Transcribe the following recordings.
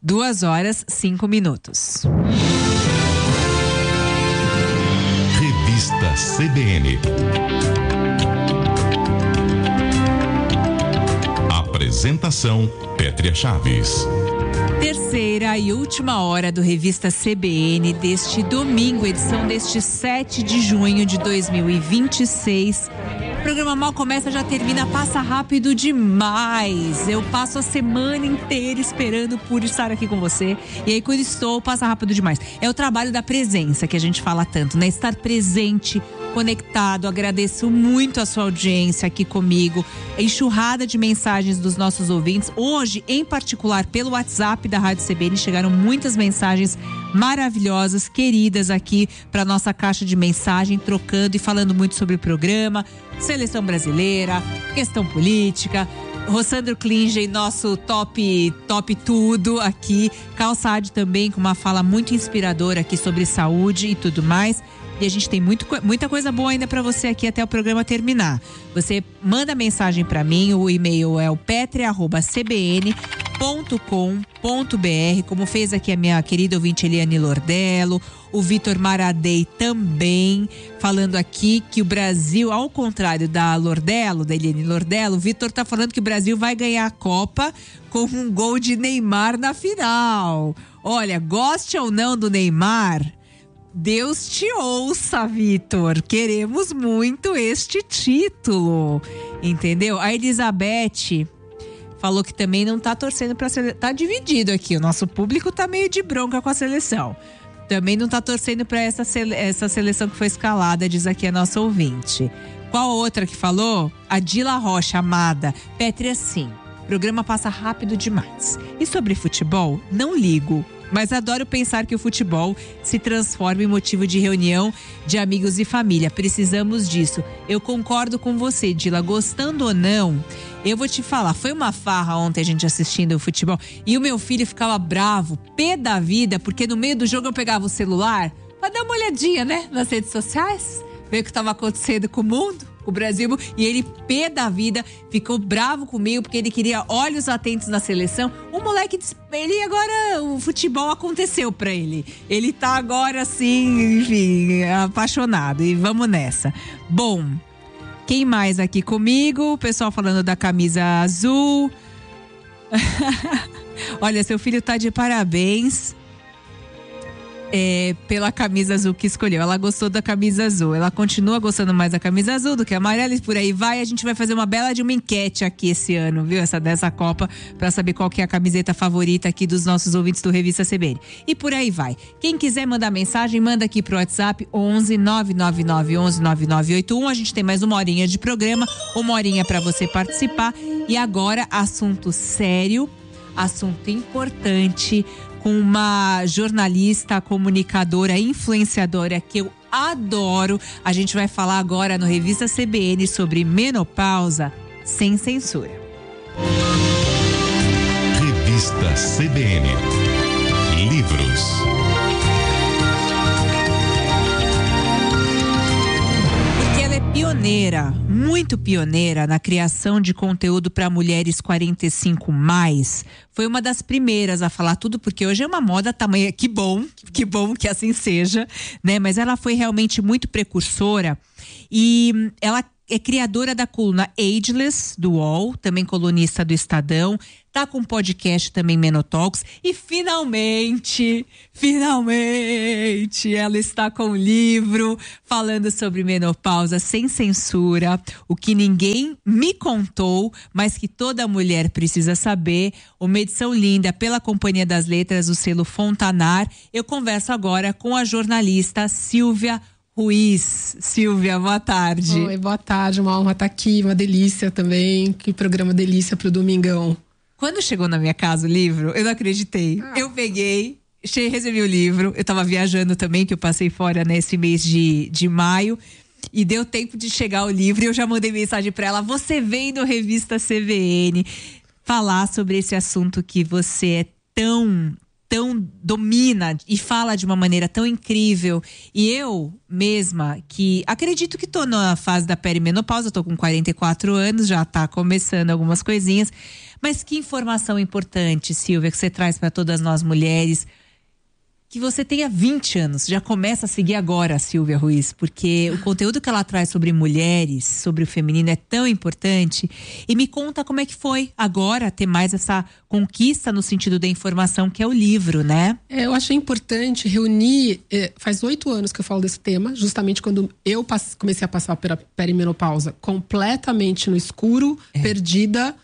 2h05. Revista CBN. Apresentação: Pétria Chaves. Terceira e última hora do Revista CBN deste domingo, edição deste 7 de junho de 2026. O programa mal começa, já termina, passa rápido demais. Eu passo a semana inteira esperando por estar aqui com você. E aí, quando estou, passa rápido demais. É o trabalho da presença que a gente fala tanto, né? Estar presente, conectado. Agradeço muito a sua audiência aqui comigo. A enxurrada de mensagens dos nossos ouvintes. Hoje, em particular, pelo WhatsApp da Rádio CBN, chegaram muitas mensagens maravilhosas, queridas aqui para nossa caixa de mensagem, trocando e falando muito sobre o programa, seleção brasileira, questão política. Rossandro Klinger, nosso top tudo aqui. Calçade também, com uma fala muito inspiradora aqui sobre saúde e tudo mais. E a gente tem muita coisa boa ainda para você aqui até o programa terminar. Você manda mensagem para mim, o e-mail é o petria@cbn.com.br, como fez aqui a minha querida ouvinte Eliane Lordello, o Vitor Maradei também, falando aqui que o Brasil, ao contrário da Eliane Lordello, o Vitor tá falando que o Brasil vai ganhar a Copa com um gol de Neymar na final. Olha, goste ou não do Neymar, Deus te ouça, Vitor. Queremos muito este título, entendeu? A Elizabeth falou que também não tá torcendo pra seleção. Tá dividido aqui, o nosso público tá meio de bronca com a seleção. Também não tá torcendo pra essa seleção que foi escalada, diz aqui a nossa ouvinte. Qual outra que falou? A Dila Rocha, amada. Pétria, sim. O programa passa rápido demais. E sobre futebol, não ligo. Mas adoro pensar que o futebol se transforma em motivo de reunião de amigos e família. Precisamos disso. Eu concordo com você, Dila. Gostando ou não, eu vou te falar. Foi uma farra ontem a gente assistindo o futebol. E o meu filho ficava bravo, pé da vida, porque no meio do jogo eu pegava o celular pra dar uma olhadinha, né? Nas redes sociais. Ver o que estava acontecendo com o mundo, com o Brasil. E ele, pé da vida, ficou bravo comigo porque ele queria olhos atentos na seleção. O moleque, ele agora, o futebol aconteceu pra ele. Ele tá agora assim, enfim, apaixonado. E vamos nessa. Bom, quem mais aqui comigo? O pessoal falando da camisa azul. Olha, seu filho tá de parabéns. Pela camisa azul que escolheu. Ela gostou da camisa azul. Ela continua gostando mais da camisa azul do que a amarela e por aí vai. A gente vai fazer uma bela de uma enquete aqui esse ano, viu? Dessa Copa, pra saber qual que é a camiseta favorita aqui dos nossos ouvintes do Revista CBN. E por aí vai. Quem quiser mandar mensagem, manda aqui pro WhatsApp 11 999 11 9981. A gente tem mais uma horinha de programa, uma horinha pra você participar. E agora, assunto sério, assunto importante, com uma jornalista, comunicadora, influenciadora que eu adoro. A gente vai falar agora no Revista CBN sobre menopausa sem censura. Revista CBN. Livros. Pioneira, muito pioneira na criação de conteúdo para mulheres 45+. Foi uma das primeiras a falar tudo, porque hoje é uma moda tamanha. Que bom que assim seja, né? Mas ela foi realmente muito precursora e ela é criadora da coluna Ageless, do UOL, também colunista do Estadão, tá com podcast também, Menotalks, e finalmente, ela está com um livro falando sobre menopausa sem censura, o que ninguém me contou, mas que toda mulher precisa saber, uma edição linda pela Companhia das Letras, o selo Fontanar. Eu converso agora com a jornalista Silvia Ruiz. Silvia, boa tarde. Oi, boa tarde, uma honra estar aqui, uma delícia também, que programa delícia pro domingão. Quando chegou na minha casa o livro, eu não acreditei. Eu peguei, recebi o livro, eu tava viajando também, que eu passei fora nesse mês de maio, e deu tempo de chegar o livro e eu já mandei mensagem pra ela, você vem no Revista CBN falar sobre esse assunto que você é tão domina e fala de uma maneira tão incrível. E eu mesma, que acredito que tô na fase da perimenopausa, tô com 44 anos, já tá começando algumas coisinhas. Mas que informação importante, Silvia, que você traz para todas nós mulheres. Que você tenha 20 anos, já começa a seguir agora a Silvia Ruiz, porque o conteúdo que ela traz sobre mulheres, sobre o feminino é tão importante. E me conta como é que foi agora ter mais essa conquista no sentido da informação, que é o livro, né? Eu achei importante reunir, faz 8 anos que eu falo desse tema, justamente quando eu comecei a passar pela perimenopausa, completamente no escuro, perdida.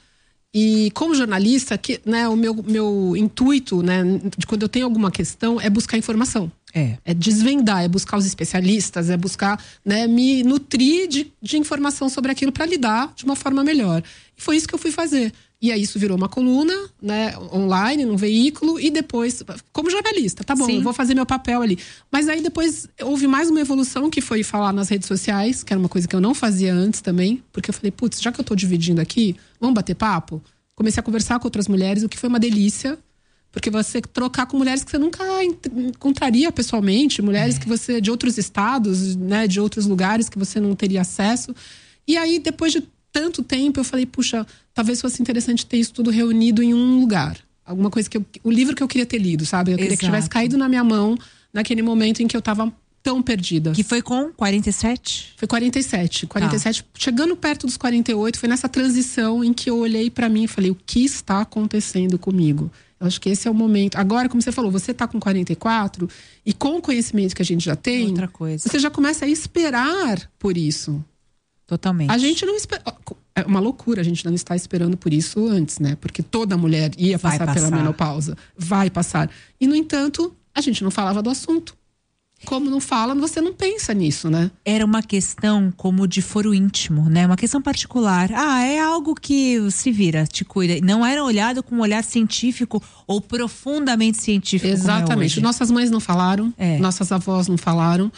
E como jornalista, né, o meu intuito, né, de quando eu tenho alguma questão, é buscar informação. É desvendar, é buscar os especialistas, é buscar, né, me nutrir de informação sobre aquilo para lidar de uma forma melhor. E foi isso que eu fui fazer. E aí isso virou uma coluna, né, online, num veículo, e depois, como jornalista, tá bom, eu vou fazer meu papel ali. Mas aí depois houve mais uma evolução, que foi falar nas redes sociais, que era uma coisa que eu não fazia antes também, porque eu falei, putz, já que eu tô dividindo aqui, vamos bater papo? Comecei a conversar com outras mulheres, o que foi uma delícia, porque você trocar com mulheres que você nunca encontraria pessoalmente, mulheres que você, de outros estados, né, de outros lugares que você não teria acesso. E aí, depois de tanto tempo, eu falei, puxa, talvez fosse interessante ter isso tudo reunido em um lugar. Alguma coisa o livro que eu queria ter lido, sabe? Eu queria que tivesse caído na minha mão naquele momento em que eu tava tão perdida. Que foi com 47? Foi 47. 47, chegando perto dos 48, foi nessa transição em que eu olhei pra mim e falei, o que está acontecendo comigo? Eu acho que esse é o momento. Agora, como você falou, você tá com 44 e com o conhecimento que a gente já tem, outra coisa. Você já começa a esperar por isso. Totalmente. A gente não espera. É uma loucura a gente não estar esperando por isso antes, né? Porque toda mulher ia passar pela menopausa. Vai passar. E, no entanto, a gente não falava do assunto. Como não fala, você não pensa nisso, né? Era uma questão como de foro íntimo, né? Uma questão particular. É algo que se vira, te cuida. Não era olhado com um olhar científico ou profundamente científico. Exatamente. Como é hoje. Nossas mães não falaram, nossas avós não falaram.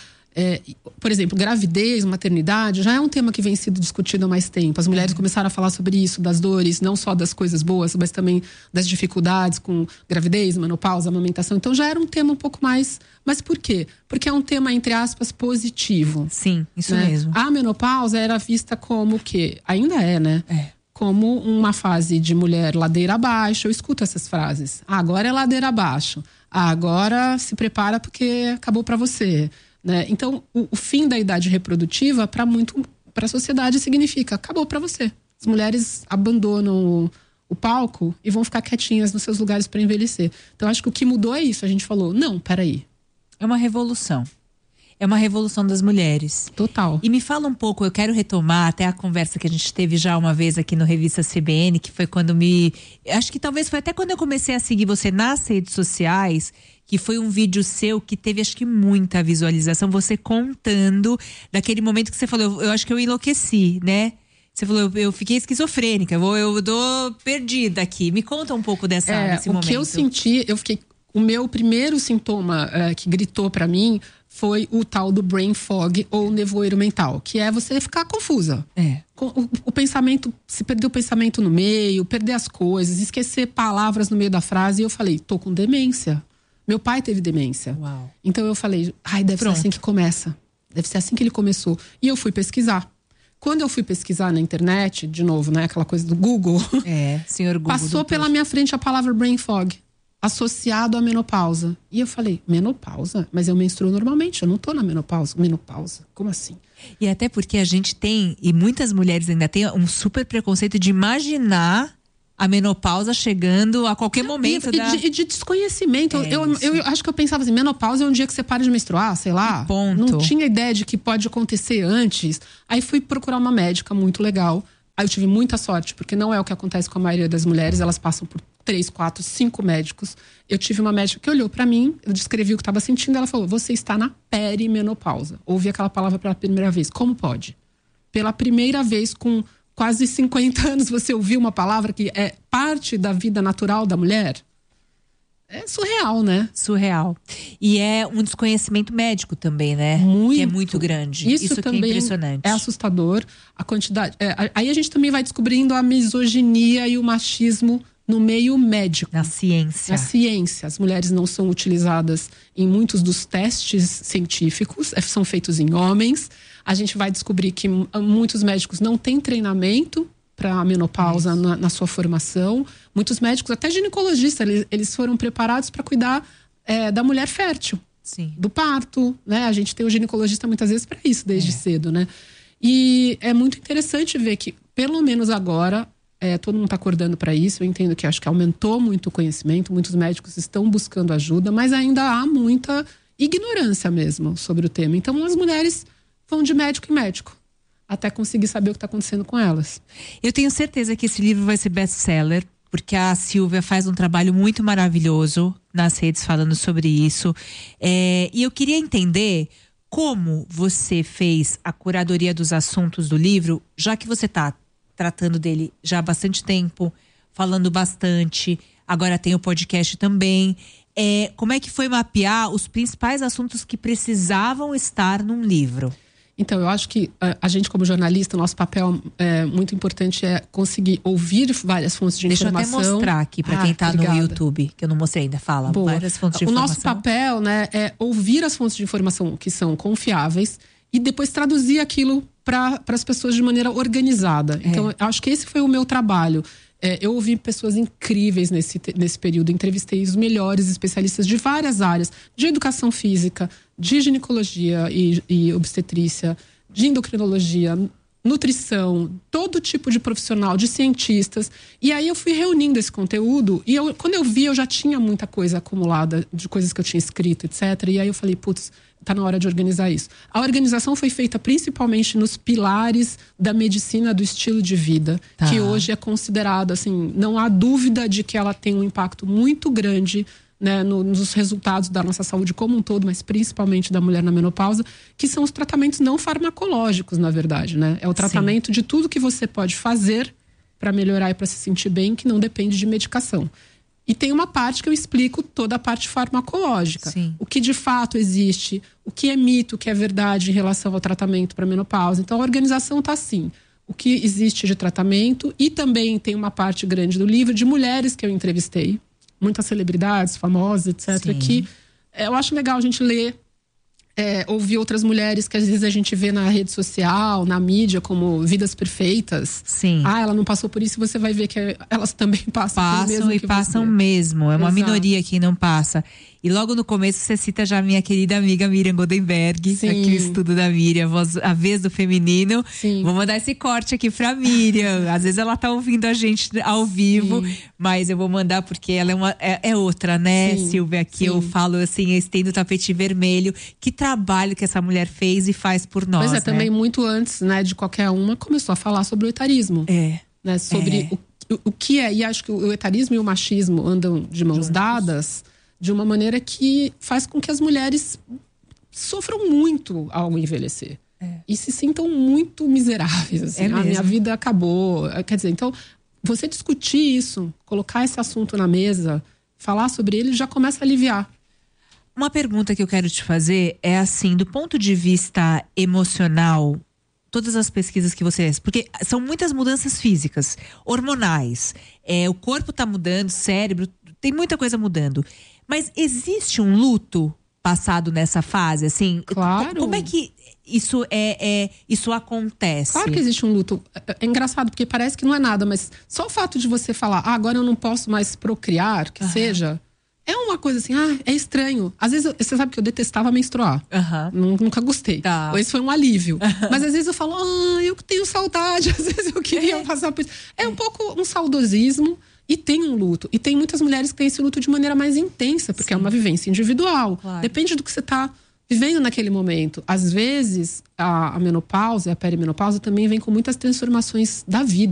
Por exemplo, gravidez, maternidade já é um tema que vem sendo discutido há mais tempo. As mulheres começaram a falar sobre isso, das dores, não só das coisas boas, mas também das dificuldades com gravidez, menopausa, amamentação. Então já era um tema um pouco mais... Mas por quê? Porque é um tema, entre aspas, positivo. Sim, isso né? mesmo. A menopausa era vista como o quê? Ainda é, né? Como uma fase de mulher ladeira abaixo. Eu escuto essas frases. Agora é ladeira abaixo. Agora se prepara porque acabou pra você. Né? Então, o fim da idade reprodutiva, para a sociedade, significa acabou para você. As mulheres abandonam o palco e vão ficar quietinhas nos seus lugares para envelhecer. Então, acho que o que mudou é isso. A gente falou, não, peraí. É uma revolução. É uma revolução das mulheres. Total. E me fala um pouco, eu quero retomar até a conversa que a gente teve já uma vez aqui no Revista CBN, que foi quando acho que talvez foi até quando eu comecei a seguir você nas redes sociais, que foi um vídeo seu que teve, acho que, muita visualização, você contando daquele momento que você falou, eu acho que eu enlouqueci, né? Você falou, eu fiquei esquizofrênica, eu tô perdida aqui. Me conta um pouco desse momento. O que eu senti, o meu primeiro sintoma que gritou pra mim foi o tal do brain fog ou nevoeiro mental, que é você ficar confusa. O pensamento, se perder o pensamento no meio, perder as coisas, esquecer palavras no meio da frase. E eu falei, tô com demência. Meu pai teve demência. Uau. Então eu falei, deve ser assim que começa. Deve ser assim que ele começou. E eu fui pesquisar. Quando eu fui pesquisar na internet, de novo, né, aquela coisa do Google. Senhor Google. Passou pela minha frente a palavra brain fog, associado à menopausa. E eu falei, menopausa? Mas eu menstruo normalmente, eu não tô na menopausa. Menopausa? Como assim? E até porque a gente tem, e muitas mulheres ainda têm um super preconceito de imaginar a menopausa chegando a qualquer momento. E de desconhecimento. Eu acho que eu pensava assim, menopausa é um dia que você para de menstruar, sei lá. Ponto. Não tinha ideia de que pode acontecer antes. Aí fui procurar uma médica muito legal. Aí eu tive muita sorte, porque não é o que acontece com a maioria das mulheres. Elas passam por 3, 4, 5 médicos. Eu tive uma médica que olhou pra mim, eu descrevi o que estava sentindo. Ela falou, você está na perimenopausa. Ouvi aquela palavra pela primeira vez. Como pode? Pela primeira vez com quase 50 anos você ouviu uma palavra que é parte da vida natural da mulher? É surreal, né? Surreal. E é um desconhecimento médico também, né? Muito. Que é muito grande. Isso também que é impressionante. É assustador. A quantidade. Aí a gente também vai descobrindo a misoginia e o machismo no meio médico. Na ciência. Na ciência. As mulheres não são utilizadas em muitos dos testes científicos, são feitos em homens. A gente vai descobrir que muitos médicos não têm treinamento para a menopausa na sua formação. Muitos médicos, até ginecologistas, eles foram preparados para cuidar da mulher fértil. Sim. Do parto, né? A gente tem o ginecologista muitas vezes para isso, desde cedo, né? E é muito interessante ver que, pelo menos agora, todo mundo está acordando para isso. Eu entendo que acho que aumentou muito o conhecimento, muitos médicos estão buscando ajuda, mas ainda há muita ignorância mesmo sobre o tema. Então, as mulheres vão de médico em médico até conseguir saber o que está acontecendo com elas. Eu tenho certeza que esse livro vai ser best-seller, porque a Silvia faz um trabalho muito maravilhoso nas redes falando sobre isso. E eu queria entender como você fez a curadoria dos assuntos do livro, já que você está tratando dele já há bastante tempo, falando bastante, agora tem o podcast também. Como é que foi mapear os principais assuntos que precisavam estar num livro? Então, eu acho que a gente, como jornalista, nosso papel muito importante é conseguir ouvir várias fontes de informação. Deixa eu até mostrar aqui para quem está no YouTube, que eu não mostrei ainda. Fala, várias fontes de informação. O nosso papel, né, é ouvir as fontes de informação que são confiáveis e depois traduzir aquilo para as pessoas de maneira organizada. Então, eu acho que esse foi o meu trabalho. Eu ouvi pessoas incríveis nesse período, entrevistei os melhores especialistas de várias áreas, de educação física, de ginecologia e obstetrícia, de endocrinologia, nutrição, todo tipo de profissional, de cientistas. E aí eu fui reunindo esse conteúdo e quando eu vi, eu já tinha muita coisa acumulada de coisas que eu tinha escrito, etc. E aí eu falei, putz, tá na hora de organizar isso. A organização foi feita principalmente nos pilares da medicina do estilo de vida, que hoje é considerado, assim, não há dúvida de que ela tem um impacto muito grande, né, nos resultados da nossa saúde como um todo, mas principalmente da mulher na menopausa, que são os tratamentos não farmacológicos, na verdade, né? É o tratamento de tudo que você pode fazer para melhorar e para se sentir bem, que não depende de medicação. E tem uma parte que eu explico toda a parte farmacológica. Sim. O que de fato existe, o que é mito, o que é verdade em relação ao tratamento para menopausa. Então, a organização está assim. O que existe de tratamento e também tem uma parte grande do livro de mulheres que eu entrevistei. Muitas celebridades, famosas, etc. Sim. Que eu acho legal a gente ler, ouvir outras mulheres que às vezes a gente vê na rede social, na mídia, como vidas perfeitas. Sim. Ela não passou por isso, você vai ver que elas também passam pelo mesmo que passam você. mesmo. É uma Exato. minoria quem não passa. E logo no começo você cita já a minha querida amiga Miriam Goldenberg, Sim. aqui o estudo da Miriam, a vez do feminino. Sim. Vou mandar esse corte aqui pra Miriam. Às vezes ela tá ouvindo a gente ao vivo, Sim. mas eu vou mandar porque ela é outra, né, Sim. Silvia? Aqui Sim. eu falo assim, eu estendo o tapete vermelho. Que trabalho que essa mulher fez e faz por nós, Pois né? também muito antes, né, de qualquer uma, começou a falar sobre o etarismo. Né, sobre o que é. E acho que o etarismo e o machismo andam de mãos dadas de uma maneira que faz com que as mulheres sofram muito ao envelhecer. E se sintam muito miseráveis. Assim. A minha vida acabou. Quer dizer, então, você discutir isso, colocar esse assunto na mesa, falar sobre ele, já começa a aliviar. Uma pergunta que eu quero te fazer é assim, do ponto de vista emocional, todas as pesquisas que você fez, porque são muitas mudanças físicas, hormonais, o corpo tá mudando, o cérebro, tem muita coisa mudando. Mas existe um luto passado nessa fase, assim? Claro. Como é que isso acontece? Claro que existe um luto. É engraçado, porque parece que não é nada, mas só o fato de você falar, agora eu não posso mais procriar, que seja, é uma coisa assim, é estranho. Às vezes, você sabe que eu detestava menstruar. Nunca gostei. Esse foi um alívio. Mas às vezes eu falo, eu tenho saudade, às vezes eu queria passar por isso. É um pouco um saudosismo. E tem um luto. E tem muitas mulheres que têm esse luto de maneira mais intensa, porque é uma vivência individual. Claro. Depende do que você está vivendo naquele momento. Às vezes, a menopausa e a perimenopausa também vem com muitas transformações da vida.